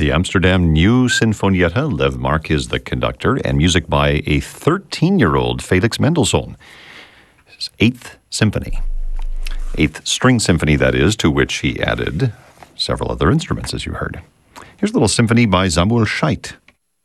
The Amsterdam New Sinfonietta. Lev Mark is the conductor, and music by a 13-year-old Felix Mendelssohn. His Eighth Symphony. Eighth String Symphony, that is, to which he added several other instruments, as you heard. Here's a little symphony by Samuel Scheidt.